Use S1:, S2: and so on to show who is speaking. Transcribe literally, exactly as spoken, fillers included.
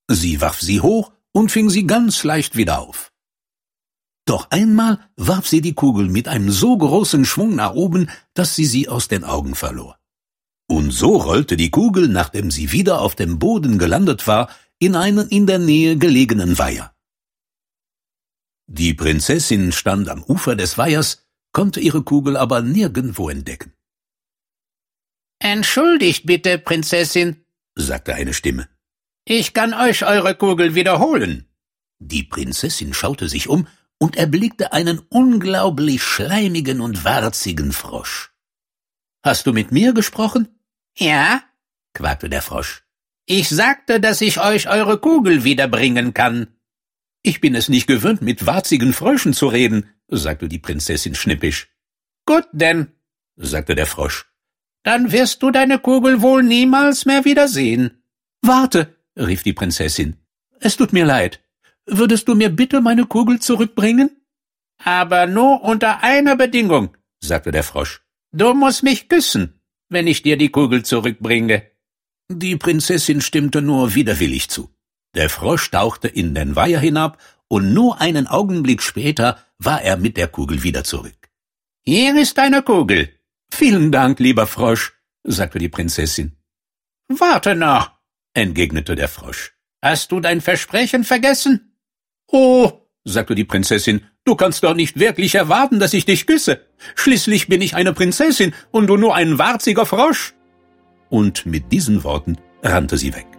S1: Sie warf sie hoch und fing sie ganz leicht wieder auf. Doch einmal warf sie die Kugel mit einem so großen Schwung nach oben, dass sie sie aus den Augen verlor. Und so rollte die Kugel, nachdem sie wieder auf dem Boden gelandet war, in einen in der Nähe gelegenen Weiher. Die Prinzessin stand am Ufer des Weihers, konnte ihre Kugel aber nirgendwo entdecken.
S2: »Entschuldigt bitte, Prinzessin«,
S1: sagte eine Stimme.
S2: »Ich kann euch eure Kugel wiederholen.«
S1: Die Prinzessin schaute sich um und erblickte einen unglaublich schleimigen und warzigen Frosch. »Hast du mit mir gesprochen?«
S2: »Ja«,
S1: quakte der Frosch.
S2: »Ich sagte, dass ich euch eure Kugel wiederbringen kann.«
S1: »Ich bin es nicht gewöhnt, mit warzigen Fröschen zu reden«, sagte die Prinzessin schnippisch.
S2: »Gut denn«,
S1: sagte der Frosch.
S2: »Dann wirst du deine Kugel wohl niemals mehr wiedersehen.«
S1: »Warte«, rief die Prinzessin. »Es tut mir leid. Würdest du mir bitte meine Kugel zurückbringen?«
S2: »Aber nur unter einer Bedingung«, sagte der Frosch. »Du musst mich küssen, wenn ich dir die Kugel zurückbringe.«
S1: Die Prinzessin stimmte nur widerwillig zu. Der Frosch tauchte in den Weiher hinab, und nur einen Augenblick später war er mit der Kugel wieder zurück.
S2: »Hier ist deine Kugel.«
S1: »Vielen Dank, lieber Frosch«, sagte die Prinzessin.
S2: »Warte noch«, entgegnete der Frosch. »Hast du dein Versprechen vergessen?«
S1: »Oh«, sagte die Prinzessin, »du kannst doch nicht wirklich erwarten, dass ich dich küsse. Schließlich bin ich eine Prinzessin und du nur ein warziger Frosch.« Und mit diesen Worten rannte sie weg.